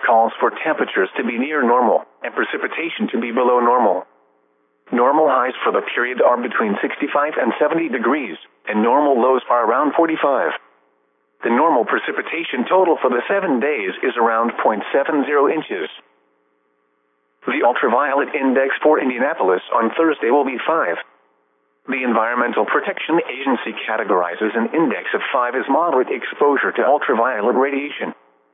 calls for temperatures to be near normal and precipitation to be below normal. Normal highs for the period are between 65 and 70 degrees, and normal lows are around 45. The normal precipitation total for the 7 days is around 0.70 inches. The ultraviolet index for Indianapolis on Thursday will be 5. The Environmental Protection Agency categorizes an index of 5 as moderate exposure to ultraviolet radiation.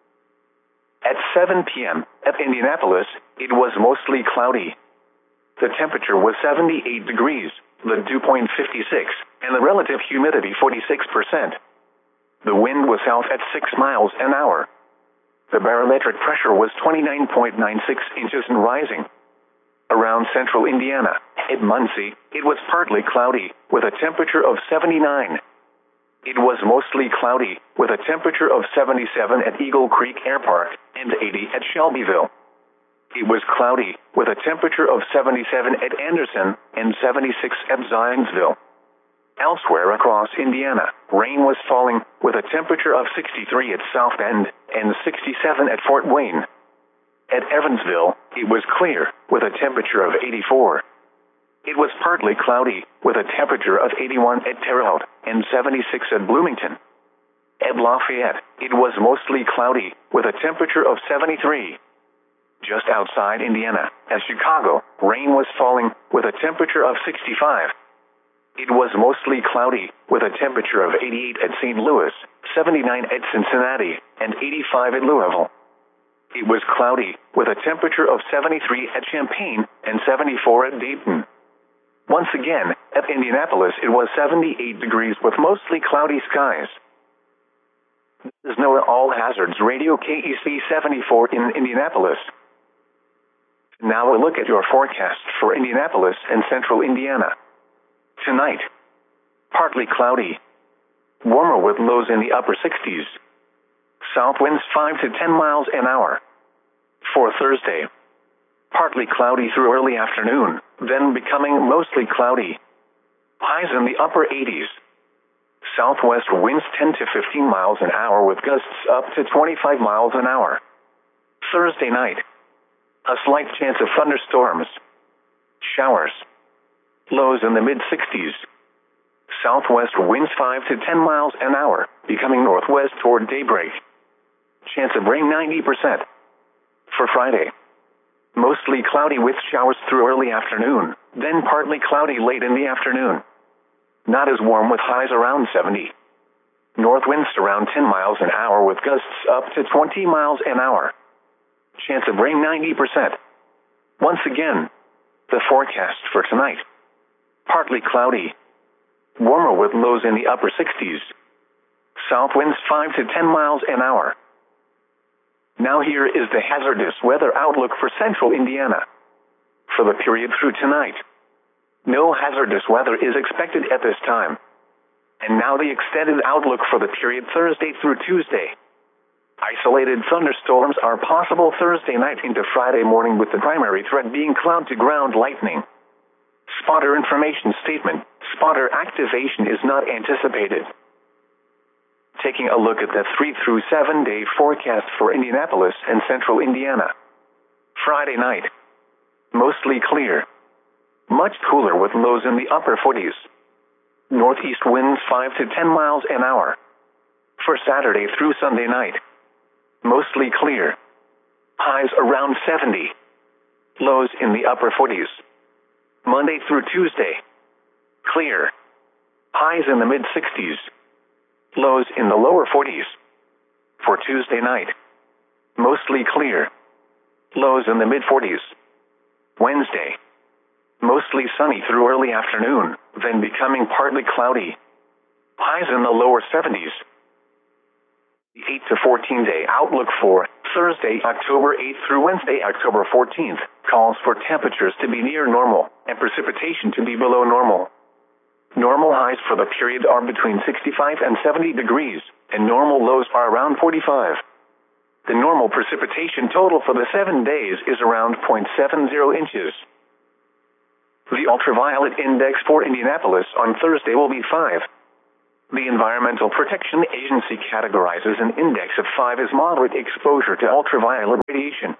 At 7 p.m. at Indianapolis, it was mostly cloudy. The temperature was 78 degrees, the dew point 56, and the relative humidity 46%. The wind was south at 6 miles an hour. The barometric pressure was 29.96 inches and rising. Around central Indiana, at Muncie, it was partly cloudy, with a temperature of 79. It was mostly cloudy, with a temperature of 77 at Eagle Creek Air Park and 80 at Shelbyville. It was cloudy, with a temperature of 77 at Anderson and 76 at Zionsville. Elsewhere across Indiana, rain was falling, with a temperature of 63 at South Bend and 67 at Fort Wayne. At Evansville, it was clear, with a temperature of 84. It was partly cloudy, with a temperature of 81 at Terre Haute and 76 at Bloomington. At Lafayette, it was mostly cloudy, with a temperature of 73. Just outside Indiana, at Chicago, rain was falling, with a temperature of 65. It was mostly cloudy, with a temperature of 88 at St. Louis, 79 at Cincinnati, and 85 at Louisville. It was cloudy, with a temperature of 73 at Champaign and 74 at Dayton. Once again, at Indianapolis, it was 78 degrees with mostly cloudy skies. This is NOAA All Hazards Radio KEC 74 in Indianapolis. Now a look at your forecast for Indianapolis and central Indiana. Tonight, partly cloudy. Warmer with lows in the upper 60s. South winds 5 to 10 miles an hour. For Thursday, partly cloudy through early afternoon, then becoming mostly cloudy. Highs in the upper 80s. Southwest winds 10 to 15 miles an hour with gusts up to 25 miles an hour. Thursday night, a slight chance of thunderstorms. Showers. Lows in the mid-60s. Southwest winds 5 to 10 miles an hour, becoming northwest toward daybreak. Chance of rain 90%. For Friday, mostly cloudy with showers through early afternoon, then partly cloudy late in the afternoon. Not as warm with highs around 70. North winds around 10 miles an hour with gusts up to 20 miles an hour. Chance of rain 90%. Once again, the forecast for tonight. Partly cloudy. Warmer with lows in the upper 60s. South winds 5 to 10 miles an hour. Now here is the hazardous weather outlook for central Indiana. For the period through tonight, no hazardous weather is expected at this time. And now the extended outlook for the period Thursday through Tuesday. Isolated thunderstorms are possible Thursday night into Friday morning, with the primary threat being cloud-to-ground lightning. Spotter information statement: spotter activation is not anticipated. Taking a look at the 3 through 7 day forecast for Indianapolis and central Indiana. Friday night, mostly clear. Much cooler with lows in the upper 40s. Northeast winds 5 to 10 miles an hour. For Saturday through Sunday night, mostly clear. Highs around 70. Lows in the upper 40s. Monday through Tuesday, clear. Highs in the mid-60s. Lows in the lower 40s. For Tuesday night, mostly clear. Lows in the mid-40s. Wednesday, mostly sunny through early afternoon, then becoming partly cloudy. Highs in the lower 70s. The 8 to 14 day outlook for Thursday, October 8th through Wednesday, October 14th, calls for temperatures to be near normal and precipitation to be below normal. Normal highs for the period are between 65 and 70 degrees, and normal lows are around 45. The normal precipitation total for the 7 days is around 0.70 inches. The ultraviolet index for Indianapolis on Thursday will be 5. The Environmental Protection Agency categorizes an index of 5 as moderate exposure to ultraviolet radiation.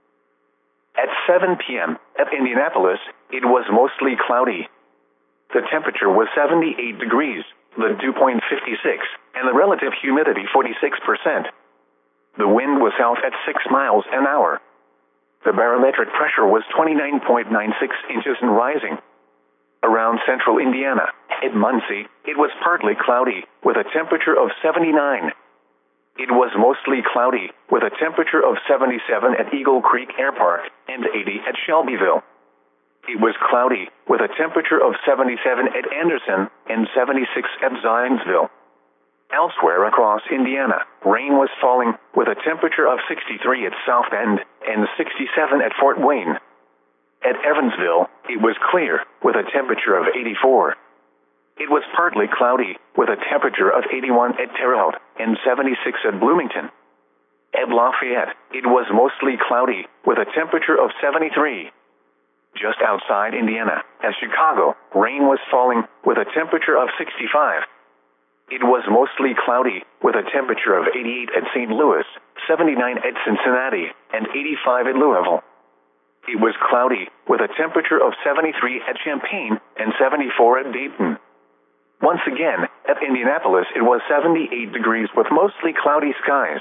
At 7 p.m. at Indianapolis, it was mostly cloudy. The temperature was 78 degrees, the dew point 56, and the relative humidity 46%. The wind was south at 6 miles an hour. The barometric pressure was 29.96 inches and rising. Around central Indiana, at Muncie, it was partly cloudy, with a temperature of 79. It was mostly cloudy, with a temperature of 77 at Eagle Creek Air Park and 80 at Shelbyville. It was cloudy, with a temperature of 77 at Anderson and 76 at Zionsville. Elsewhere across Indiana, rain was falling, with a temperature of 63 at South Bend and 67 at Fort Wayne. At Evansville, it was clear, with a temperature of 84. It was partly cloudy, with a temperature of 81 at Terre Haute and 76 at Bloomington. At Lafayette, it was mostly cloudy, with a temperature of 73. Just outside Indiana, at Chicago, rain was falling, with a temperature of 65. It was mostly cloudy, with a temperature of 88 at St. Louis, 79 at Cincinnati, and 85 at Louisville. It was cloudy, with a temperature of 73 at Champaign and 74 at Dayton. Once again, at Indianapolis it was 78 degrees with mostly cloudy skies.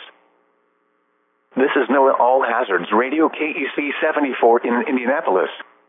This is NOAA All Hazards Radio KEC 74 in Indianapolis.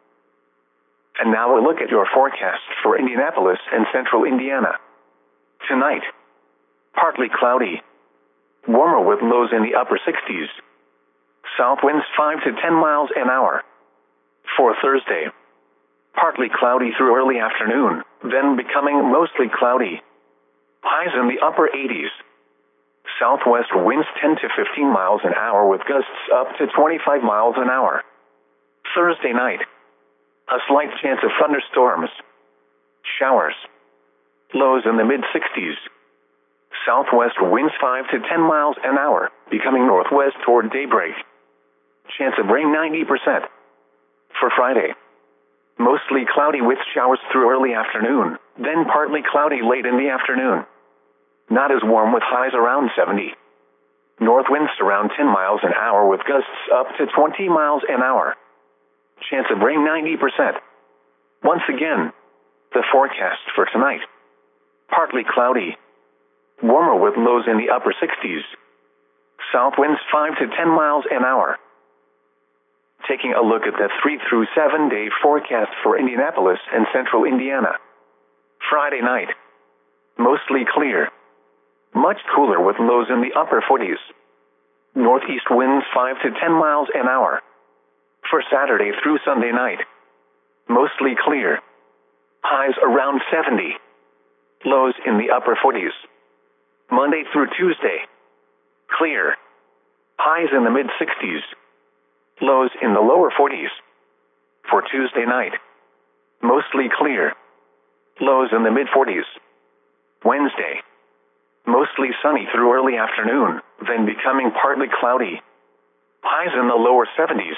And now a look at your forecast for Indianapolis and central Indiana. Tonight, partly cloudy. Warmer with lows in the upper 60s. South winds 5 to 10 miles an hour. For Thursday, partly cloudy through early afternoon, then becoming mostly cloudy. Highs in the upper 80s. Southwest winds 10 to 15 miles an hour with gusts up to 25 miles an hour. Thursday night, a slight chance of thunderstorms. Showers. Lows in the mid-60s. Southwest winds 5 to 10 miles an hour, becoming northwest toward daybreak. Chance of rain 90%. For Friday, mostly cloudy with showers through early afternoon, then partly cloudy late in the afternoon. Not as warm with highs around 70. North winds around 10 miles an hour with gusts up to 20 miles an hour. Chance of rain 90%. Once again, the forecast for tonight. Partly cloudy. Warmer with lows in the upper 60s. South winds 5 to 10 miles an hour. Taking a look at the 3 through 7 day forecast for Indianapolis and central Indiana. Friday night, mostly clear. Much cooler with lows in the upper 40s. Northeast winds 5 to 10 miles an hour. For Saturday through Sunday night, mostly clear. Highs around 70. Lows in the upper 40s. Monday through Tuesday, clear. Highs in the mid-60s. Lows in the lower 40s. For Tuesday night, mostly clear. Lows in the mid-40s. Wednesday, mostly sunny through early afternoon, then becoming partly cloudy. Highs in the lower 70s.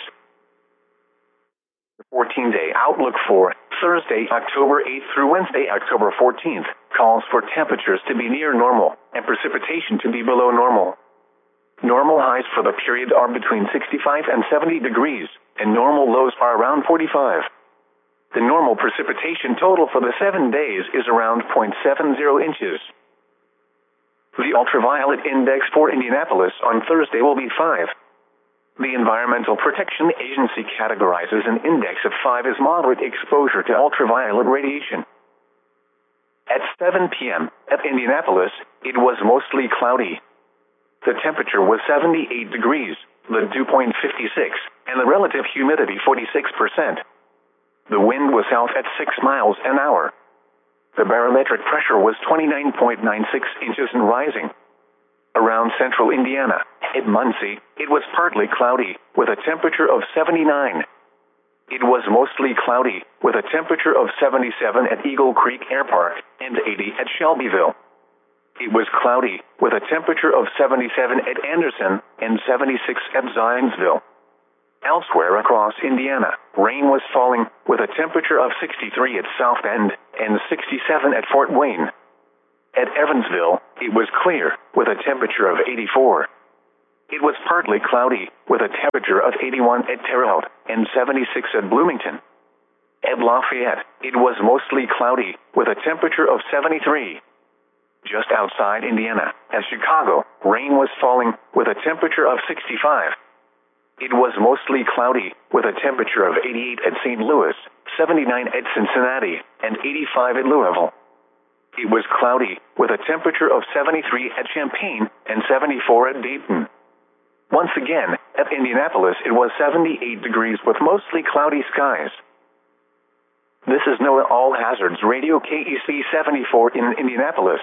The 14-day outlook for Thursday, October 8th through Wednesday, October 14th, calls for temperatures to be near normal and precipitation to be below normal. Normal highs for the period are between 65 and 70 degrees, and normal lows are around 45. The normal precipitation total for the 7 days is around 0.70 inches. The ultraviolet index for Indianapolis on Thursday will be 5. The Environmental Protection Agency categorizes an index of 5 as moderate exposure to ultraviolet radiation. At 7 p.m. at Indianapolis, it was mostly cloudy. The temperature was 78 degrees, the dew point 56, and the relative humidity 46%. The wind was south at 6 miles an hour. The barometric pressure was 29.96 inches and rising. Around central Indiana, at Muncie, it was partly cloudy, with a temperature of 79. It was mostly cloudy, with a temperature of 77 at Eagle Creek Air Park and 80 at Shelbyville. It was cloudy, with a temperature of 77 at Anderson and 76 at Zionsville. Elsewhere across Indiana, rain was falling, with a temperature of 63 at South Bend and 67 at Fort Wayne. At Evansville, it was clear, with a temperature of 84. It was partly cloudy, with a temperature of 81 at Terre Haute and 76 at Bloomington. At Lafayette, it was mostly cloudy, with a temperature of 73. Just outside Indiana, at Chicago, rain was falling, with a temperature of 65. It was mostly cloudy, with a temperature of 88 at St. Louis, 79 at Cincinnati, and 85 at Louisville. It was cloudy, with a temperature of 73 at Champaign and 74 at Dayton. Once again, at Indianapolis it was 78 degrees with mostly cloudy skies. This is NOAA All Hazards Radio KEC 74 in Indianapolis.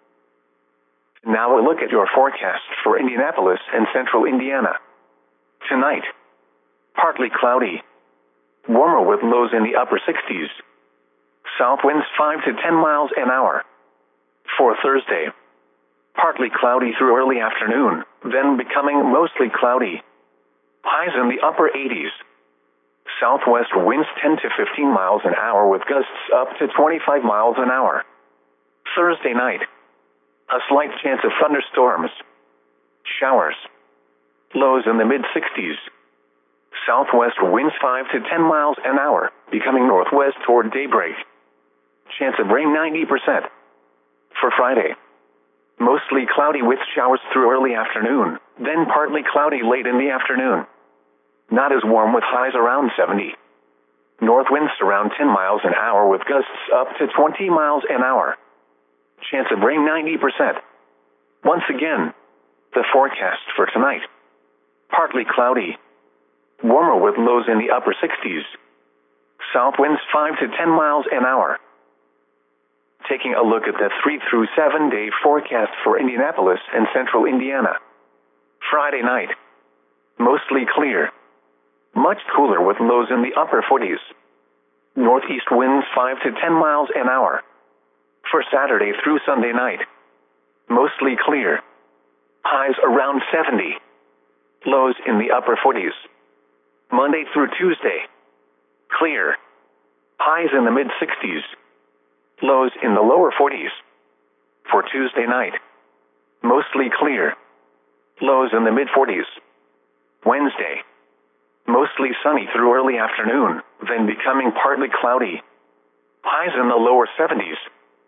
Now a look at your forecast for Indianapolis and central Indiana. Tonight, partly cloudy. Warmer with lows in the upper 60s. South winds 5 to 10 miles an hour. For Thursday, partly cloudy through early afternoon, then becoming mostly cloudy. Highs in the upper 80s. Southwest winds 10 to 15 miles an hour with gusts up to 25 miles an hour. Thursday night, a slight chance of thunderstorms. Showers. Lows in the mid-60s. Southwest winds 5 to 10 miles an hour, becoming northwest toward daybreak. Chance of rain 90%. For Friday, mostly cloudy with showers through early afternoon, then partly cloudy late in the afternoon. Not as warm with highs around 70. North winds around 10 miles an hour with gusts up to 20 miles an hour. Chance of rain 90%. Once again, the forecast for tonight. Partly cloudy. Warmer with lows in the upper 60s. South winds 5 to 10 miles an hour. Taking a look at the 3 through 7 day forecast for Indianapolis and central Indiana. Friday night, mostly clear. Much cooler with lows in the upper 40s. Northeast winds 5 to 10 miles an hour. For Saturday through Sunday night, mostly clear. Highs around 70. Lows in the upper 40s. Monday through Tuesday, clear. Highs in the mid-60s. Lows in the lower 40s. For Tuesday night, mostly clear. Lows in the mid-40s. Wednesday, mostly sunny through early afternoon, then becoming partly cloudy. Highs in the lower 70s.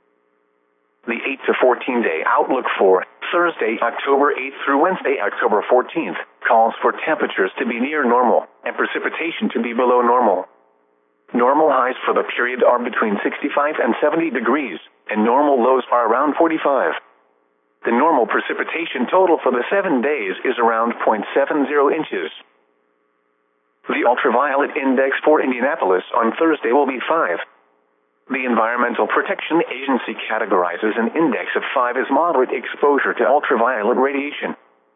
The 8 to 14 day outlook for Thursday, October 8th through Wednesday, October 14th, calls for temperatures to be near normal and precipitation to be below normal. Normal highs for the period are between 65 and 70 degrees, and normal lows are around 45. The normal precipitation total for the 7 days is around 0.70 inches. The ultraviolet index for Indianapolis on Thursday will be 5. The Environmental Protection Agency categorizes an index of 5 as moderate exposure to ultraviolet radiation.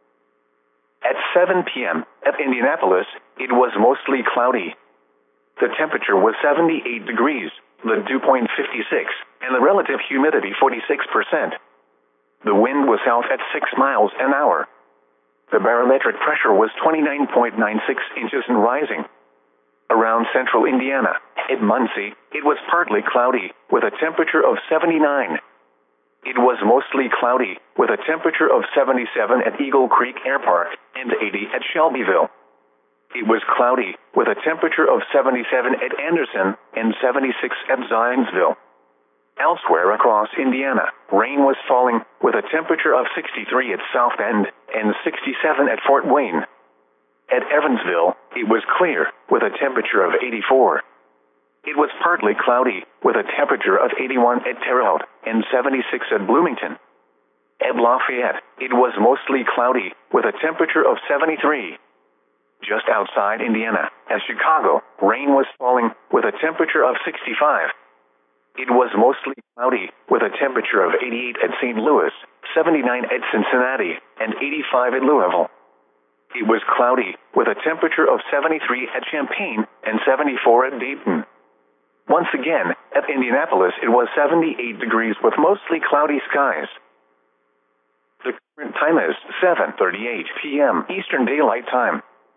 At 7 p.m. at Indianapolis, it was mostly cloudy. The temperature was 78 degrees, the dew point 56, and the relative humidity 46%. The wind was south at 6 miles an hour. The barometric pressure was 29.96 inches and rising. Around central Indiana, at Muncie, it was partly cloudy, with a temperature of 79. It was mostly cloudy, with a temperature of 77 at Eagle Creek Air Park and 80 at Shelbyville. It was cloudy, with a temperature of 77 at Anderson and 76 at Zionsville. Elsewhere across Indiana, rain was falling, with a temperature of 63 at South Bend and 67 at Fort Wayne. At Evansville, it was clear, with a temperature of 84. It was partly cloudy, with a temperature of 81 at Terre Haute and 76 at Bloomington. At Lafayette, it was mostly cloudy, with a temperature of 73. Just outside Indiana, at Chicago, rain was falling, with a temperature of 65. It was mostly cloudy, with a temperature of 88 at St. Louis, 79 at Cincinnati, and 85 at Louisville. It was cloudy, with a temperature of 73 at Champaign and 74 at Dayton. Once again, at Indianapolis it was 78 degrees with mostly cloudy skies. The current time is 7:38 p.m. Eastern Daylight Time.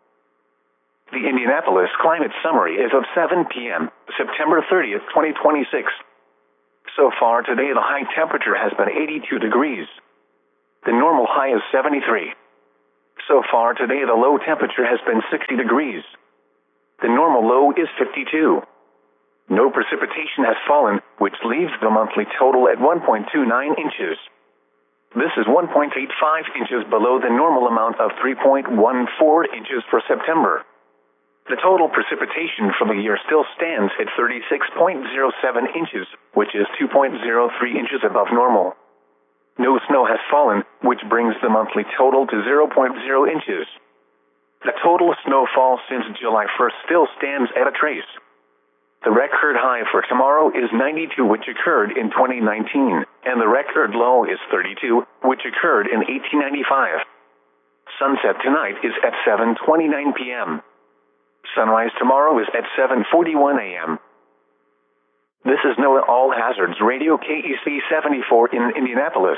The Indianapolis Climate Summary is of 7 p.m., September 30th, 2026. So far today, the high temperature has been 82 degrees. The normal high is 73. So far today, the low temperature has been 60 degrees. The normal low is 52. No precipitation has fallen, which leaves the monthly total at 1.29 inches. This is 1.85 inches below the normal amount of 3.14 inches for September. The total precipitation for the year still stands at 36.07 inches, which is 2.03 inches above normal. No snow has fallen, which brings the monthly total to 0.0 inches. The total snowfall since July 1st still stands at a trace. The record high for tomorrow is 92, which occurred in 2019, and the record low is 32, which occurred in 1895. Sunset tonight is at 7:29 p.m. Sunrise tomorrow is at 7:41 a.m. This is NOAA All Hazards Radio KEC 74 in Indianapolis.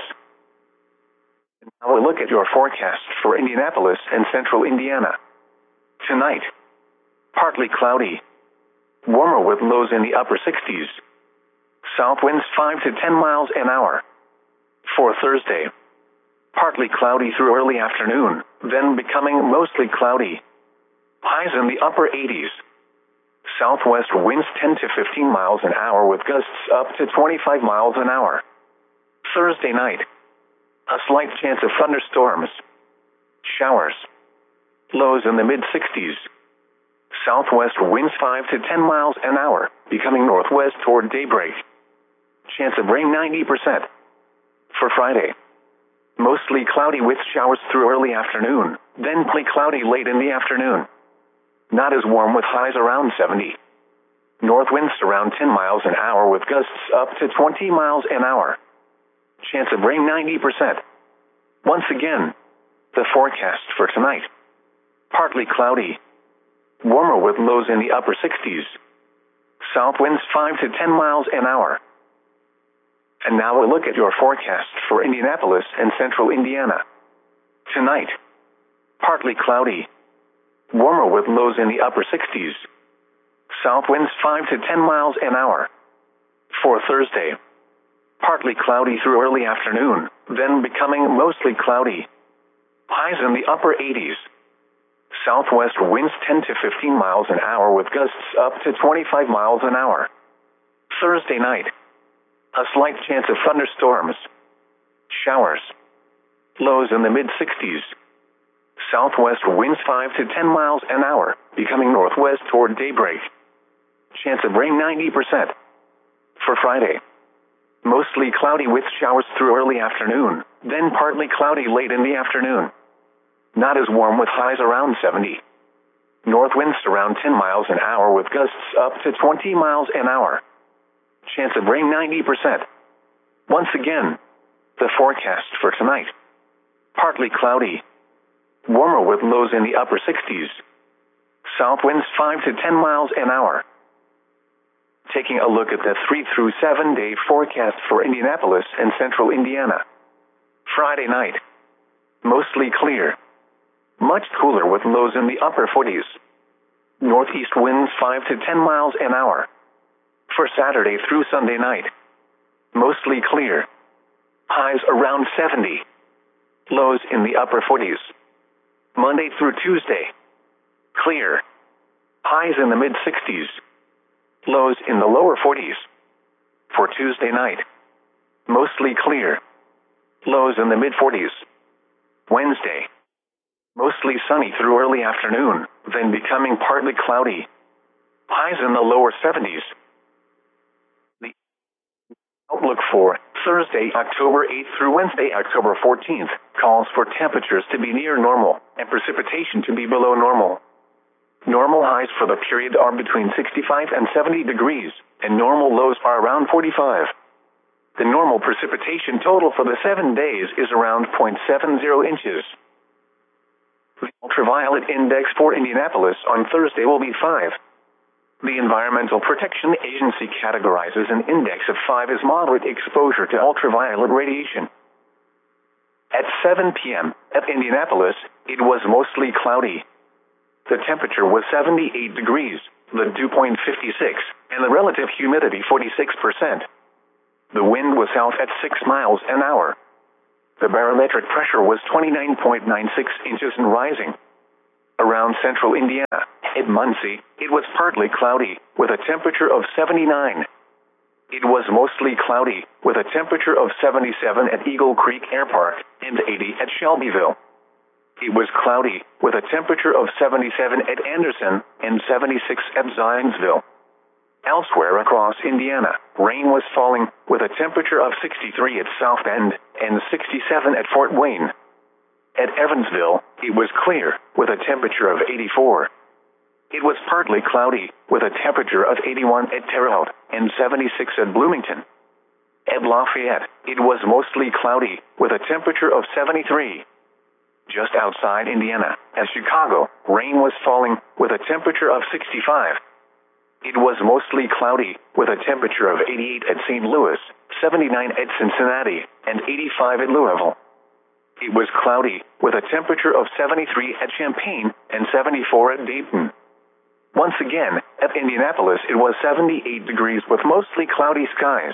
Now a look at your forecast for Indianapolis and central Indiana. Tonight, partly cloudy. Warmer with lows in the upper 60s. South winds 5 to 10 miles an hour. For Thursday, partly cloudy through early afternoon, then becoming mostly cloudy. Highs in the upper 80s. Southwest winds 10 to 15 miles an hour with gusts up to 25 miles an hour. Thursday night, a slight chance of thunderstorms. Showers. Lows in the mid-60s. Southwest winds 5 to 10 miles an hour, becoming northwest toward daybreak. Chance of rain 90%. For Friday, mostly cloudy with showers through early afternoon, then partly cloudy late in the afternoon. Not as warm with highs around 70. North winds around 10 miles an hour with gusts up to 20 miles an hour. Chance of rain 90%. Once again, the forecast for tonight. Partly cloudy. Warmer with lows in the upper 60s. South winds 5 to 10 miles an hour. And now a look at your forecast for Indianapolis and central Indiana. Tonight, partly cloudy. Warmer with lows in the upper 60s. South winds 5 to 10 miles an hour. For Thursday, partly cloudy through early afternoon, then becoming mostly cloudy. Highs in the upper 80s. Southwest winds 10 to 15 miles an hour with gusts up to 25 miles an hour. Thursday night, a slight chance of thunderstorms. Showers. Lows in the mid-60s. Southwest winds 5 to 10 miles an hour, becoming northwest toward daybreak. Chance of rain 90%. For Friday, mostly cloudy with showers through early afternoon, then partly cloudy late in the afternoon. Not as warm with highs around 70. North winds around 10 miles an hour with gusts up to 20 miles an hour. Chance of rain 90%. Once again, the forecast for tonight. Partly cloudy. Warmer with lows in the upper 60s. South winds 5 to 10 miles an hour. Taking a look at the 3 through 7 day forecast for Indianapolis and central Indiana. Friday night, mostly clear. Much cooler with lows in the upper 40s. Northeast winds 5 to 10 miles an hour. For Saturday through Sunday night, mostly clear. Highs around 70. Lows in the upper 40s. Monday through Tuesday, clear. Highs in the mid-60s. Lows in the lower 40s. For Tuesday night, mostly clear. Lows in the mid-40s. Wednesday, mostly sunny through early afternoon, then becoming partly cloudy. Highs in the lower 70s. The outlook for Thursday, October 8th through Wednesday, October 14th, calls for temperatures to be near normal and precipitation to be below normal. Normal highs for the period are between 65 and 70 degrees, and normal lows are around 45. The normal precipitation total for the 7 days is around 0.70 inches. The ultraviolet index for Indianapolis on Thursday will be 5. The Environmental Protection Agency categorizes an index of 5 as moderate exposure to ultraviolet radiation. At 7 p.m. at Indianapolis, it was mostly cloudy. The temperature was 78 degrees, the dew point 56, and the relative humidity 46%. The wind was south at 6 miles an hour. The barometric pressure was 29.96 inches and rising. Around central Indiana, at Muncie, it was partly cloudy, with a temperature of 79. It was mostly cloudy, with a temperature of 77 at Eagle Creek Air Park and 80 at Shelbyville. It was cloudy, with a temperature of 77 at Anderson and 76 at Zionsville. Elsewhere across Indiana, rain was falling, with a temperature of 63 at South Bend and 67 at Fort Wayne. At Evansville, it was clear, with a temperature of 84. It was partly cloudy, with a temperature of 81 at Terre Haute and 76 at Bloomington. At Lafayette, it was mostly cloudy, with a temperature of 73. Just outside Indiana, at Chicago, rain was falling, with a temperature of 65. It was mostly cloudy, with a temperature of 88 at St. Louis, 79 at Cincinnati, and 85 at Louisville. It was cloudy, with a temperature of 73 at Champaign and 74 at Dayton. Once again, at Indianapolis it was 78 degrees with mostly cloudy skies.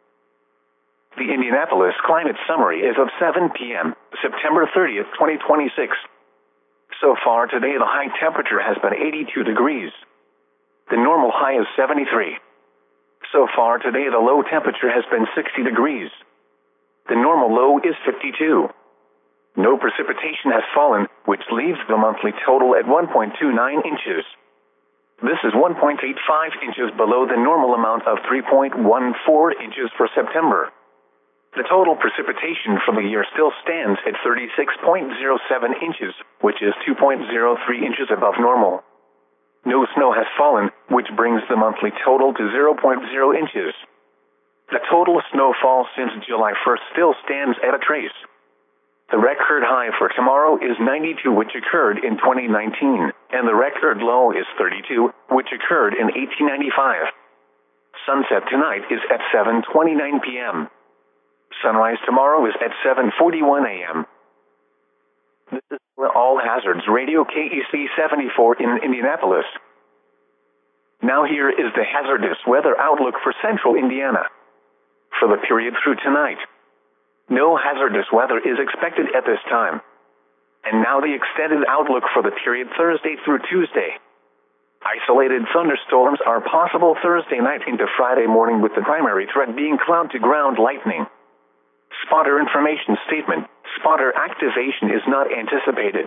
The Indianapolis Climate Summary is of 7 p.m., September 30th, 2026. So far today the high temperature has been 82 degrees. The normal high is 73. So far today the low temperature has been 60 degrees. The normal low is 52. No precipitation has fallen, which leaves the monthly total at 1.29 inches. This is 1.85 inches below the normal amount of 3.14 inches for September. The total precipitation for the year still stands at 36.07 inches, which is 2.03 inches above normal. No snow has fallen, which brings the monthly total to 0.0 inches. The total snowfall since July 1st still stands at a trace. The record high for tomorrow is 92, which occurred in 2019, and the record low is 32, which occurred in 1895. Sunset tonight is at 7:29 p.m. Sunrise tomorrow is at 7:41 a.m. This is All Hazards Radio KEC 74 in Indianapolis. Now here is the hazardous weather outlook for central Indiana. For the period through tonight, no hazardous weather is expected at this time. And now the extended outlook for the period Thursday through Tuesday. Isolated thunderstorms are possible Thursday night into Friday morning, with the primary threat being cloud-to-ground lightning. Spotter information statement: spotter activation is not anticipated.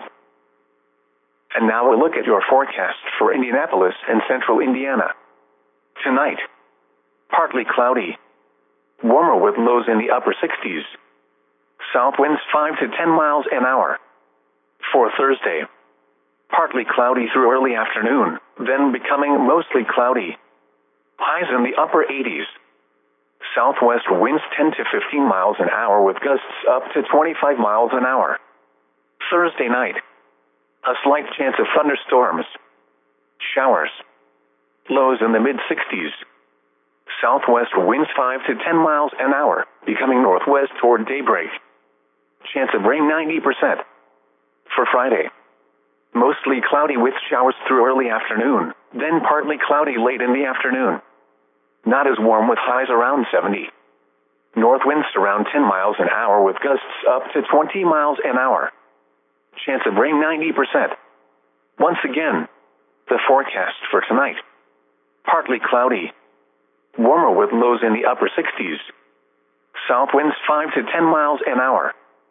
And now a look at your forecast for Indianapolis and central Indiana. Tonight, partly cloudy. Warmer with lows in the upper 60s. South winds 5 to 10 miles an hour. For Thursday, partly cloudy through early afternoon, then becoming mostly cloudy. Highs in the upper 80s. Southwest winds 10 to 15 miles an hour with gusts up to 25 miles an hour. Thursday night, a slight chance of thunderstorms. Showers. Lows in the mid-60s. Southwest winds 5 to 10 miles an hour, becoming northwest toward daybreak. Chance of rain 90%. For Friday, mostly cloudy with showers through early afternoon, then partly cloudy late in the afternoon. Not as warm with highs around 70. North winds around 10 miles an hour with gusts up to 20 miles an hour. Chance of rain 90%. Once again, the forecast for tonight. Partly cloudy. Warmer with lows in the upper 60s. South winds 5 to 10 miles an hour.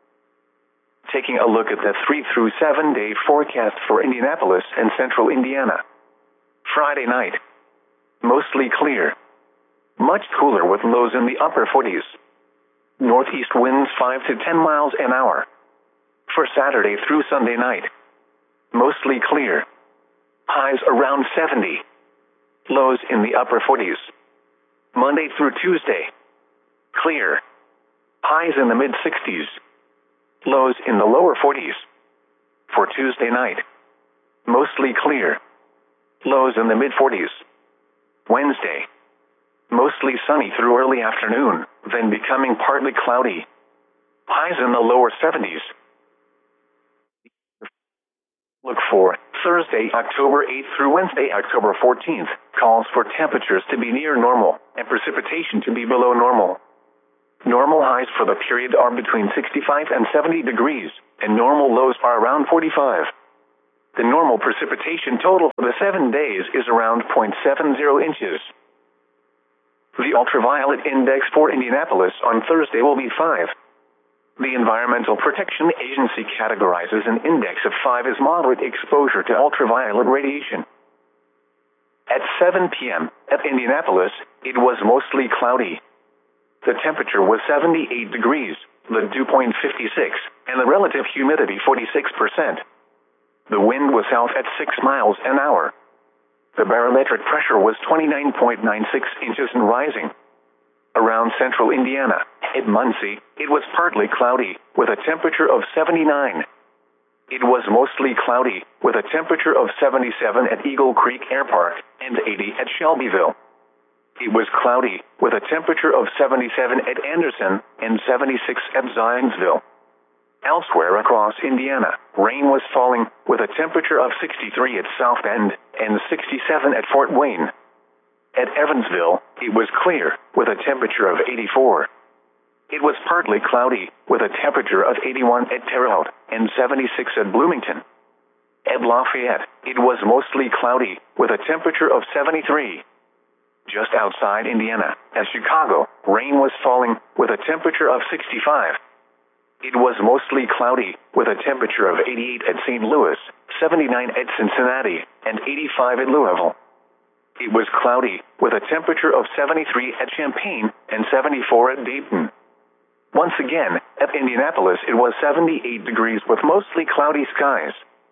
Taking a look at the 3 through 7 day forecast for Indianapolis and central Indiana. Friday night, mostly clear. Much cooler with lows in the upper 40s. Northeast winds 5 to 10 miles an hour. For Saturday through Sunday night, mostly clear. Highs around 70. Lows in the upper 40s. Monday through Tuesday, clear. Highs in the mid-60s. Lows in the lower 40s. For Tuesday night, mostly clear. Lows in the mid-40s. Wednesday, mostly sunny through early afternoon, then becoming partly cloudy. Highs in the lower 70s. Look for Thursday, October 8th through Wednesday, October 14th, calls for temperatures to be near normal and precipitation to be below normal. Normal highs for the period are between 65 and 70 degrees, and normal lows are around 45. The normal precipitation total for the 7 days is around 0.70 inches. The ultraviolet index for Indianapolis on Thursday will be 5. The Environmental Protection Agency categorizes an index of 5 as moderate exposure to ultraviolet radiation. At 7 p.m. at Indianapolis, it was mostly cloudy. The temperature was 78 degrees, the dew point 56, and the relative humidity 46%. The wind was south at 6 miles an hour. The barometric pressure was 29.96 inches and rising. Around central Indiana, at Muncie, it was partly cloudy, with a temperature of 79. It was mostly cloudy, with a temperature of 77 at Eagle Creek Air Park and 80 at Shelbyville. It was cloudy, with a temperature of 77 at Anderson and 76 at Zionsville. Elsewhere across Indiana, rain was falling, with a temperature of 63 at South Bend and 67 at Fort Wayne. At Evansville, it was clear, with a temperature of 84. It was partly cloudy, with a temperature of 81 at Terre Haute and 76 at Bloomington. At Lafayette, it was mostly cloudy, with a temperature of 73. Just outside Indiana, at Chicago, rain was falling, with a temperature of 65. It was mostly cloudy, with a temperature of 88 at St. Louis, 79 at Cincinnati, and 85 at Louisville. It was cloudy, with a temperature of 73 at Champaign and 74 at Dayton. Once again, at Indianapolis, it was 78 degrees with mostly cloudy skies.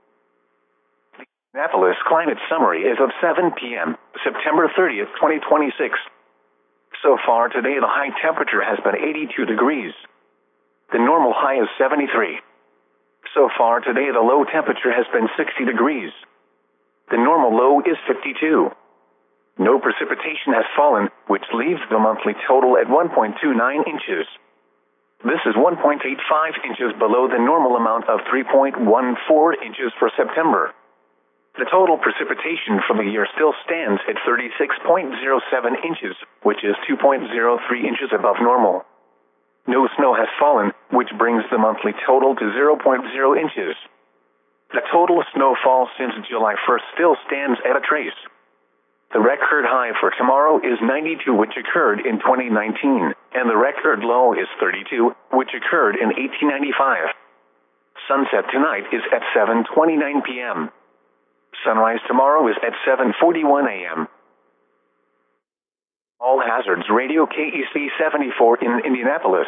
The Indianapolis Climate Summary is of 7 p.m., September 30th, 2026. So far today, the high temperature has been 82 degrees. The normal high is 73. So far today, the low temperature has been 60 degrees. The normal low is 52. No precipitation has fallen, which leaves the monthly total at 1.29 inches. This is 1.85 inches below the normal amount of 3.14 inches for September. The total precipitation for the year still stands at 36.07 inches, which is 2.03 inches above normal. No snow has fallen, which brings the monthly total to 0.0 inches. The total snowfall since July 1st still stands at a trace. The record high for tomorrow is 92, which occurred in 2019, and the record low is 32, which occurred in 1895. Sunset tonight is at 7:29 p.m. Sunrise tomorrow is at 7:41 a.m. All Hazards Radio KEC 74 in Indianapolis.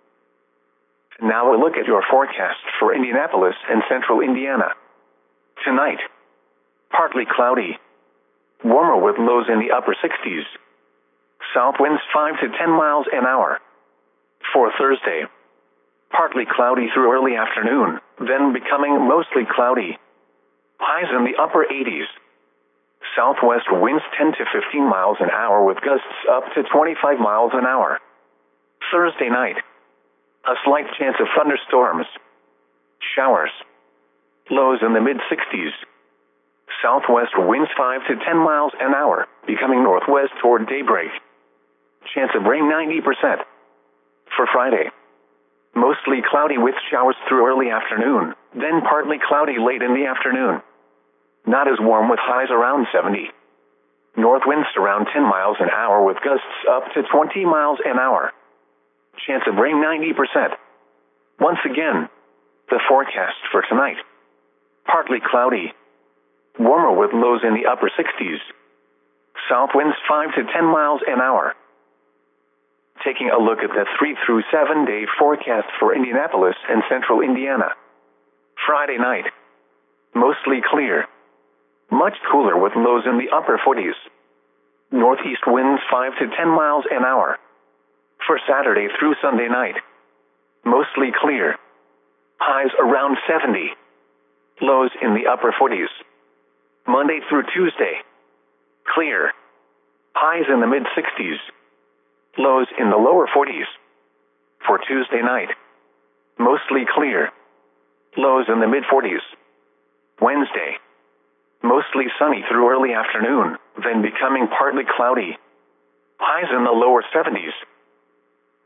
Now a look at your forecast for Indianapolis and central Indiana. Tonight, partly cloudy. Warmer with lows in the upper 60s. South winds 5 to 10 miles an hour. For Thursday, partly cloudy through early afternoon, then becoming mostly cloudy. Highs in the upper 80s. Southwest winds 10 to 15 miles an hour with gusts up to 25 miles an hour. Thursday night, a slight chance of thunderstorms. Showers. Lows in the mid-60s. Southwest winds 5 to 10 miles an hour, becoming northwest toward daybreak. Chance of rain 90%. For Friday, mostly cloudy with showers through early afternoon, then partly cloudy late in the afternoon. Not as warm with highs around 70. North winds around 10 miles an hour with gusts up to 20 miles an hour. Chance of rain 90%. Once again, the forecast for tonight. Partly cloudy. Warmer with lows in the upper 60s. South winds 5 to 10 miles an hour. Taking a look at the 3 through 7 day forecast for Indianapolis and central Indiana. Friday night, mostly clear. Much cooler with lows in the upper 40s. Northeast winds 5 to 10 miles an hour. For Saturday through Sunday night, mostly clear. Highs around 70. Lows in the upper 40s. Monday through Tuesday, clear. Highs in the mid-60s. Lows in the lower 40s. For Tuesday night, mostly clear. Lows in the mid-40s. Wednesday, mostly sunny through early afternoon, then becoming partly cloudy. Highs in the lower 70s.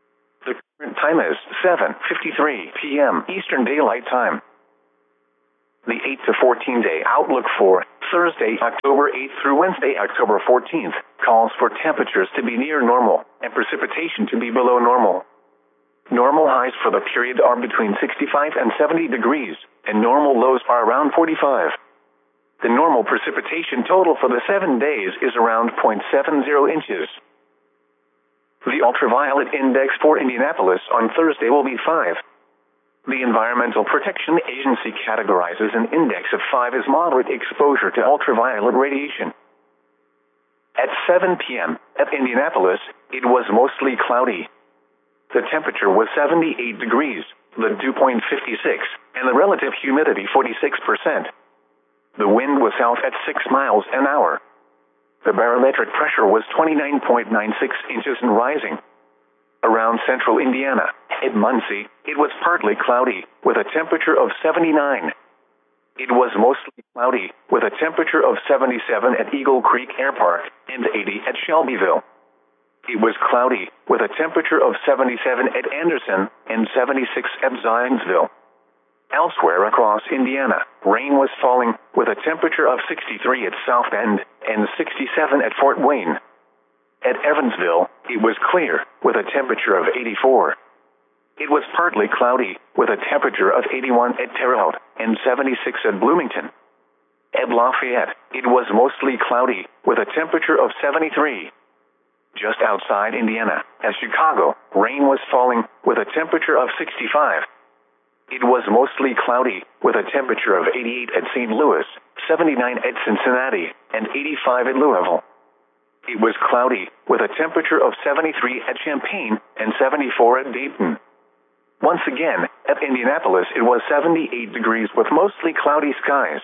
The current time is 7:53 p.m. Eastern Daylight Time. The 8 to 14 day outlook for Thursday, October 8th through Wednesday, October 14th, calls for temperatures to be near normal and precipitation to be below normal. Normal highs for the period are between 65 and 70 degrees, and normal lows are around 45. The normal precipitation total for the 7 days is around 0.70 inches. The ultraviolet index for Indianapolis on Thursday will be 5. The Environmental Protection Agency categorizes an index of 5 as moderate exposure to ultraviolet radiation. At 7 p.m. at Indianapolis, it was mostly cloudy. The temperature was 78 degrees, the dew point 56, and the relative humidity 46%. The wind was south at 6 miles an hour. The barometric pressure was 29.96 inches and rising. Around central Indiana, at Muncie, it was partly cloudy, with a temperature of 79. It was mostly cloudy, with a temperature of 77 at Eagle Creek Air Park and 80 at Shelbyville. It was cloudy, with a temperature of 77 at Anderson and 76 at Zionsville. Elsewhere across Indiana, rain was falling, with a temperature of 63 at South Bend and 67 at Fort Wayne. At Evansville, it was clear, with a temperature of 84. It was partly cloudy, with a temperature of 81 at Terre Haute and 76 at Bloomington. At Lafayette, it was mostly cloudy, with a temperature of 73. Just outside Indiana, at Chicago, rain was falling, with a temperature of 65. It was mostly cloudy, with a temperature of 88 at St. Louis, 79 at Cincinnati, and 85 at Louisville. It was cloudy, with a temperature of 73 at Champaign and 74 at Dayton. Once again, at Indianapolis, it was 78 degrees with mostly cloudy skies.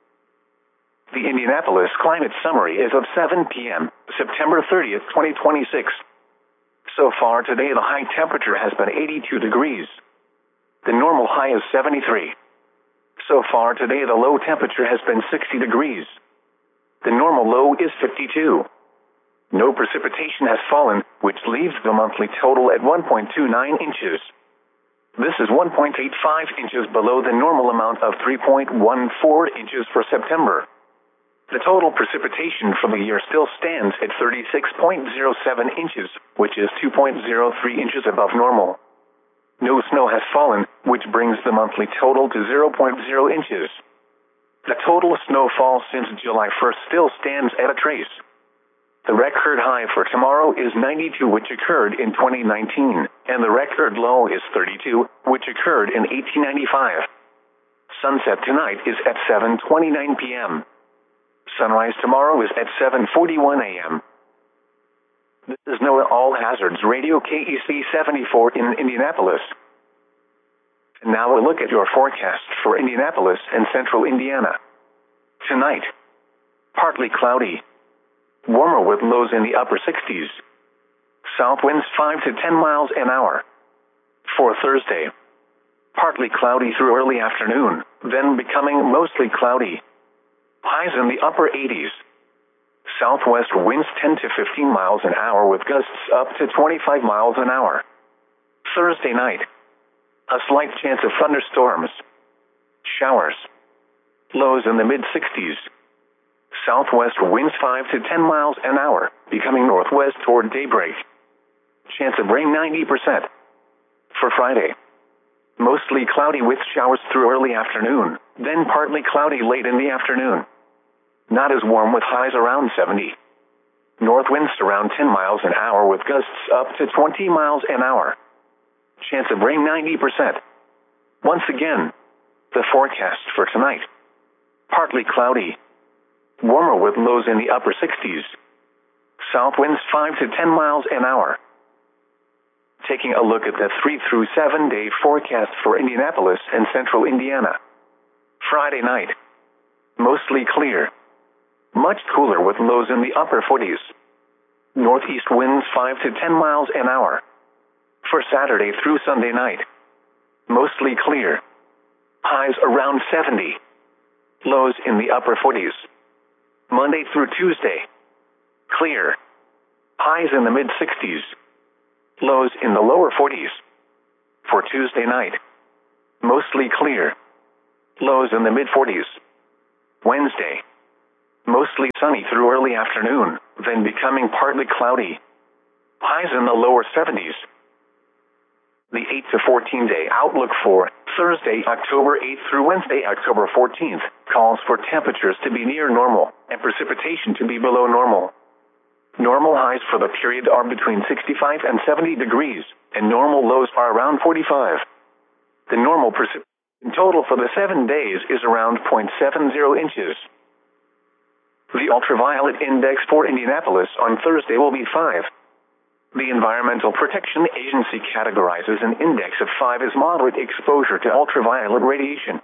The Indianapolis Climate Summary is of 7 p.m., September 30th, 2026. So far today, the high temperature has been 82 degrees. The normal high is 73. So far today, the low temperature has been 60 degrees. The normal low is 52. No precipitation has fallen, which leaves the monthly total at 1.29 inches. This is 1.85 inches below the normal amount of 3.14 inches for September. The total precipitation for the year still stands at 36.07 inches, which is 2.03 inches above normal. No snow has fallen, which brings the monthly total to 0.0 inches. The total snowfall since July 1st still stands at a trace. The record high for tomorrow is 92, which occurred in 2019, and the record low is 32, which occurred in 1895. Sunset tonight is at 7:29 p.m. Sunrise tomorrow is at 7:41 a.m. This is NOAA All Hazards Radio KEC 74 in Indianapolis. And now a look at your forecast for Indianapolis and central Indiana. Tonight, partly cloudy. Warmer with lows in the upper 60s. South winds 5 to 10 miles an hour. For Thursday, partly cloudy through early afternoon, then becoming mostly cloudy. Highs in the upper 80s. Southwest winds 10 to 15 miles an hour with gusts up to 25 miles an hour. Thursday night, a slight chance of thunderstorms. Showers. Lows in the mid-60s. Southwest winds 5 to 10 miles an hour, becoming northwest toward daybreak. Chance of rain 90%. For Friday, mostly cloudy with showers through early afternoon, then partly cloudy late in the afternoon. Not as warm with highs around 70. North winds around 10 miles an hour with gusts up to 20 miles an hour. Chance of rain 90%. Once again, the forecast for tonight. Partly cloudy. Warmer with lows in the upper 60s. South winds 5 to 10 miles an hour. Taking a look at the 3 through 7 day forecast for Indianapolis and central Indiana. Friday night, mostly clear. Much cooler with lows in the upper 40s. Northeast winds 5 to 10 miles an hour. For Saturday through Sunday night, mostly clear. Highs around 70. Lows in the upper 40s. Monday through Tuesday, clear. Highs in the mid-60s. lows in the lower 40s. For Tuesday night, mostly clear, lows in the mid-40s. Wednesday, mostly sunny through early afternoon, then becoming partly cloudy. Highs in the lower 70s. The 8 to 14 day outlook for Thursday, October 8th through Wednesday, October 14th, calls for temperatures to be near normal and precipitation to be below normal. Normal highs for the period are between 65 and 70 degrees, and normal lows are around 45. The normal precipitation total for the 7 days is around 0.70 inches. The ultraviolet index for Indianapolis on Thursday will be 5. The Environmental Protection Agency categorizes an index of 5 as moderate exposure to ultraviolet radiation.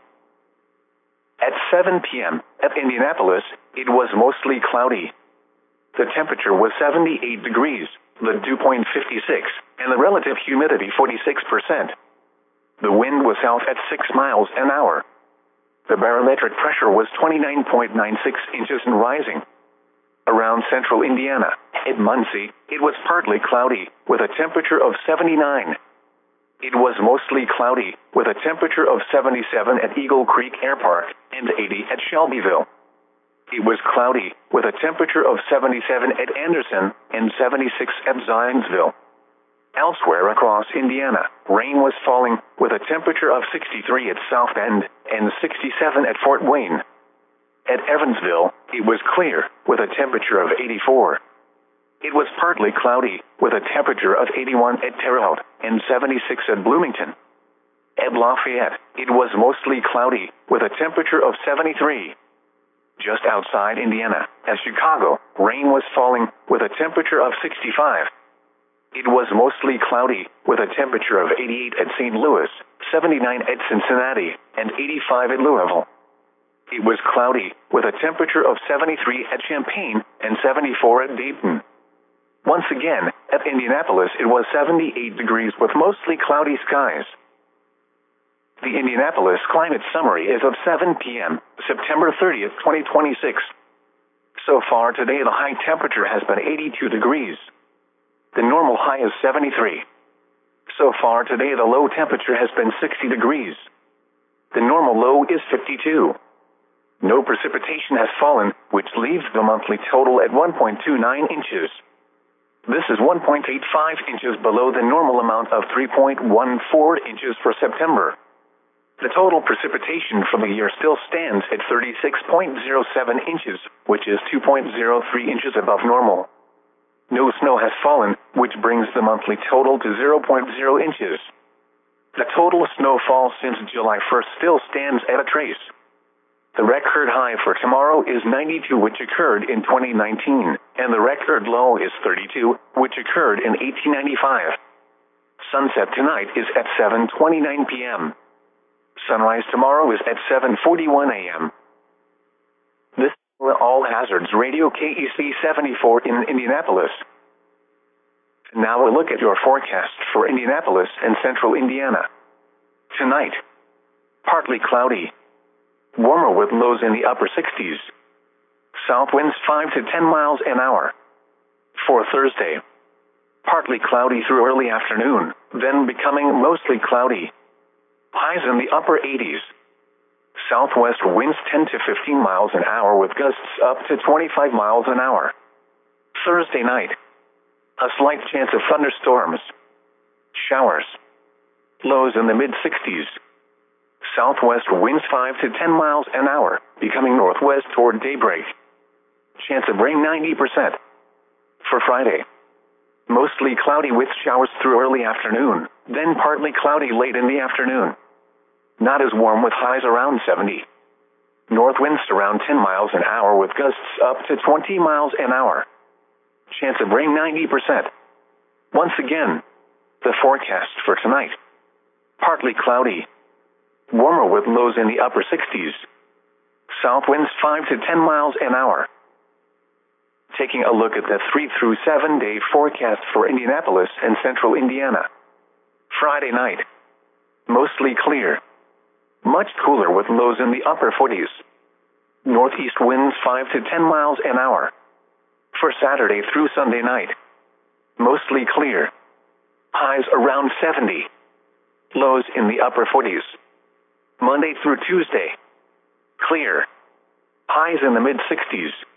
At 7 p.m. at Indianapolis, it was mostly cloudy. The temperature was 78 degrees, the dew point 56, and the relative humidity 46%. The wind was south at 6 miles an hour. The barometric pressure was 29.96 inches and rising. Around central Indiana, at Muncie, it was partly cloudy, with a temperature of 79. It was mostly cloudy, with a temperature of 77 at Eagle Creek Air Park and 80 at Shelbyville. It was cloudy, with a temperature of 77 at Anderson and 76 at Zionsville. Elsewhere across Indiana, rain was falling, with a temperature of 63 at South Bend and 67 at Fort Wayne. At Evansville, it was clear, with a temperature of 84. It was partly cloudy, with a temperature of 81 at Terre Haute and 76 at Bloomington. At Lafayette, it was mostly cloudy, with a temperature of 73. Just outside Indiana, at Chicago, rain was falling, with a temperature of 65. It was mostly cloudy, with a temperature of 88 at St. Louis, 79 at Cincinnati, and 85 at Louisville. It was cloudy, with a temperature of 73 at Champaign and 74 at Dayton. Once again, at Indianapolis it was 78 degrees with mostly cloudy skies. The Indianapolis Climate Summary is of 7 p.m., September 30th, 2026. So far today the high temperature has been 82 degrees. The normal high is 73. So far today the low temperature has been 60 degrees. The normal low is 52. No precipitation has fallen, which leaves the monthly total at 1.29 inches. This is 1.85 inches below the normal amount of 3.14 inches for September. The total precipitation for the year still stands at 36.07 inches, which is 2.03 inches above normal. No snow has fallen, which brings the monthly total to 0.0 inches. The total snowfall since July 1st still stands at a trace. The record high for tomorrow is 92, which occurred in 2019, and the record low is 32, which occurred in 1895. Sunset tonight is at 7:29 p.m. Sunrise tomorrow is at 7:41 a.m. This is All Hazards Radio KEC 74 in Indianapolis. Now we'll look at your forecast for Indianapolis and central Indiana. Tonight, partly cloudy. Warmer with lows in the upper 60s. South winds 5 to 10 miles an hour. For Thursday, partly cloudy through early afternoon, then becoming mostly cloudy. Highs in the upper 80s. Southwest winds 10 to 15 miles an hour with gusts up to 25 miles an hour. Thursday night, a slight chance of thunderstorms. Showers. Lows in the mid-60s. Southwest winds 5 to 10 miles an hour, becoming northwest toward daybreak. Chance of rain 90%. For Friday, mostly cloudy with showers through early afternoon, then partly cloudy late in the afternoon. Not as warm with highs around 70. North winds around 10 miles an hour with gusts up to 20 miles an hour. Chance of rain 90%. Once again, the forecast for tonight. Partly cloudy. Warmer with lows in the upper 60s. South winds 5 to 10 miles an hour. Taking a look at the 3 through 7 day forecast for Indianapolis and central Indiana. Friday night, mostly clear. Much cooler with lows in the upper 40s. Northeast winds 5 to 10 miles an hour. For Saturday through Sunday night, mostly clear. Highs around 70. Lows in the upper 40s. Monday through Tuesday. Clear. Highs in the mid-60s.